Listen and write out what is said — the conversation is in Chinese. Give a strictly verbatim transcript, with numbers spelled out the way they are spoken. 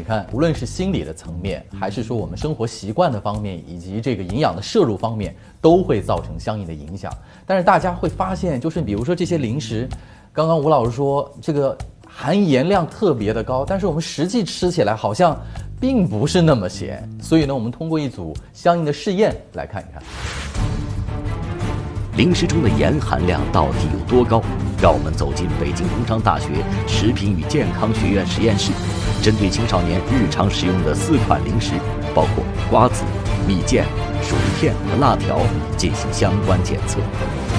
看，无论是心理的层面，还是说我们生活习惯的方面，以及这个营养的摄入方面，都会造成相应的影响。但是大家会发现，就是比如说这些零食，刚刚吴老师说这个含盐量特别的高，但是我们实际吃起来好像并不是那么咸。所以呢，我们通过一组相应的试验来看一看。 零食中的盐含量到底有多高？让我们走进北京工商大学食品与健康学院实验室，针对青少年日常食用的四款零食，包括瓜子、蜜饯、薯片和辣条，进行相关检测。